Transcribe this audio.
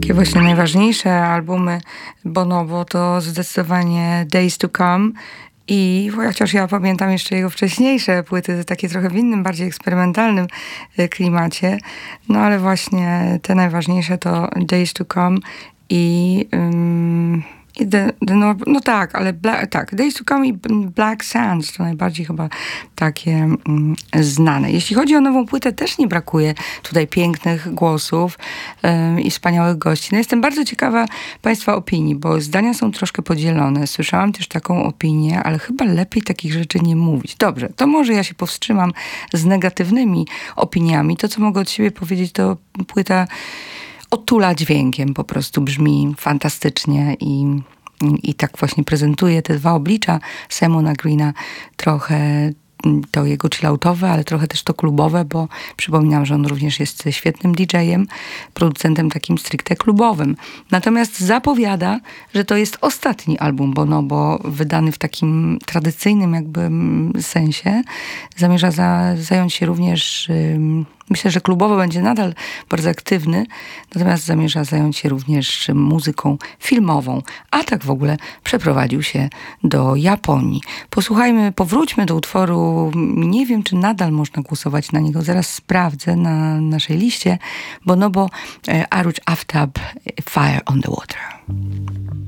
Takie właśnie najważniejsze albumy Bonobo to zdecydowanie Days to Come. I chociaż ja pamiętam jeszcze jego wcześniejsze płyty, takie trochę w innym, bardziej eksperymentalnym klimacie, no ale właśnie te najważniejsze to Days to Come i no tak, ale tak, Days to Come i Black Sands to najbardziej chyba takie znane. Jeśli chodzi o nową płytę, też nie brakuje tutaj pięknych głosów i wspaniałych gości. No jestem bardzo ciekawa Państwa opinii, bo zdania są troszkę podzielone. Słyszałam też taką opinię, ale chyba lepiej takich rzeczy nie mówić. Dobrze, to może ja się powstrzymam z negatywnymi opiniami. To, co mogę od siebie powiedzieć, to płyta otula dźwiękiem, po prostu brzmi fantastycznie i tak właśnie prezentuje te dwa oblicza Simona Greena, trochę to jego chilloutowe, ale trochę też to klubowe, bo przypominam, że on również jest świetnym DJ-em, producentem takim stricte klubowym. Natomiast zapowiada, że to jest ostatni album Bonobo, wydany w takim tradycyjnym jakby sensie. Zamierza zająć się również, myślę, że klubowo będzie nadal bardzo aktywny, natomiast zamierza zająć się również muzyką filmową, a tak w ogóle przeprowadził się do Japonii. Powróćmy do utworu, nie wiem, czy nadal można głosować na niego, zaraz sprawdzę na naszej liście, Bonobo, Aruj Aftab, Fire on the Water.